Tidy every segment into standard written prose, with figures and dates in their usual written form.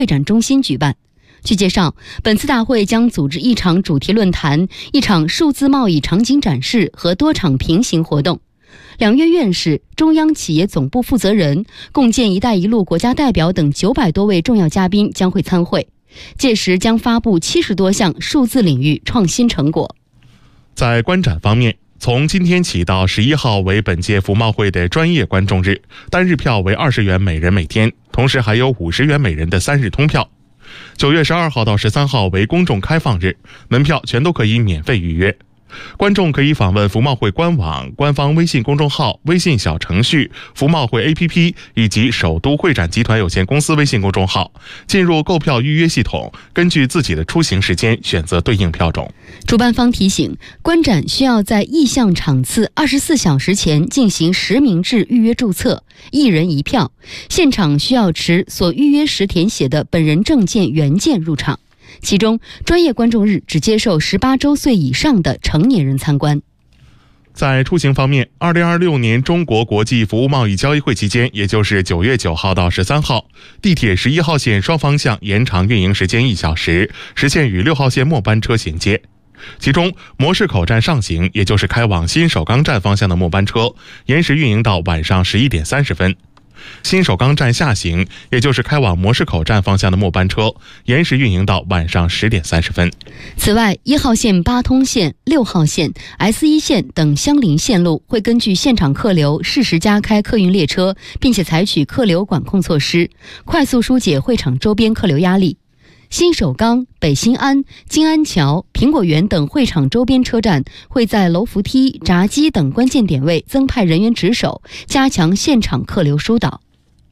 会展中心举办。据介绍，本次大会将组织一场主题论坛、一场数字贸易场景展示和多场平行活动。两院院士、中央企业总部负责人、共建“一带一路”国家代表等900多位重要嘉宾将会参会。届时将发布70多项数字领域创新成果。 在观展方面，从今天起到11号为本届服贸会的专业观众日，单日票为20元每人每天，同时还有50元每人的3日通票。9月12号到13号为公众开放日，门票全都可以免费预约。观众可以访问服贸会官网、官方微信公众号、微信小程序、服贸会 APP 以及首都会展集团有限公司微信公众号，进入购票预约系统，根据自己的出行时间选择对应票种。 主办方提醒，观展需要在意向场次24小时前进行实名制预约注册，1人1票，现场需要持所预约时填写的本人证件原件入场。其中，专业观众日只接受18周岁以上的成年人参观。 在出行方面，2026年中国国际服务贸易交易会期间，也就是9月9号到13号，地铁11号线双方向延长运营时间1小时，实现与6号线末班车衔接。其中，模式口站上行，也就是开往新首钢站方向的末班车，延时运营到晚上11点30分。新首钢站下行，也就是开往模式口站方向的末班车，延时运营到晚上10点30分。 此外，1号线八通线、6号线、S1线等相邻线路会根据现场客流适时加开客运列车，并且采取客流管控措施，快速疏解会场周边客流压力。新首钢、北新安、金安桥、苹果园等会场周边车站会在楼扶梯、闸机等关键点位增派人员值守，加强现场客流疏导。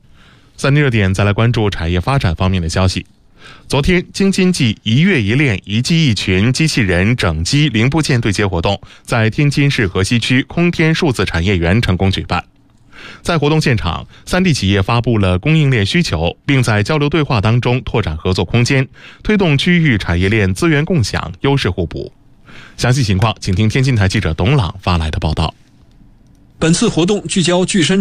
3天热点，再来关注产业发展方面的消息。昨天，京津冀一月一链一机一群机器人整机零部件对接活动在天津市河西区空天数字产业园成功举办。在活动现场，3D 企业发布了供应链需求，并在交流对话当中拓展合作空间，推动区域产业链资源共享、优势互补。详细情况，请听天津台记者董朗发来的报道。 本次活动聚焦具身